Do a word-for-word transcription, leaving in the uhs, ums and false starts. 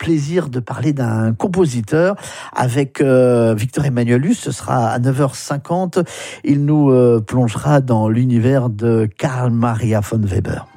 plaisir de parler d'un compositeur avec euh, Victor Emmanuelus. Ce sera à neuf heures cinquante. Il nous euh, plongera dans l'univers de Carl Maria von Weber.